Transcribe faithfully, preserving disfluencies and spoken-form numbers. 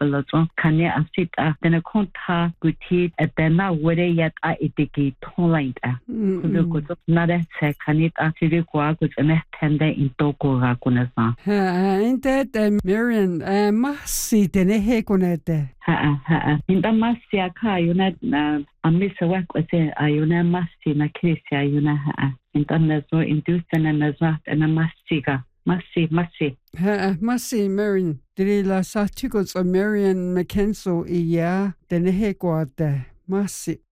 balazo kanya asita tena konta guti etena wore yat a itiki tolaita kudo kudo nada se kanita siri kwa kutene tende intoko ga kunasa ha inte Marian masi tene he kunete ha ha inda masi aka yuna amisa wa kwese ayuna masi na krisi ayuna ha inda nazo industena nazo na masiga masi masi ha masi Marian diri la sa chicos Marian McKenso iya tene he kwate masi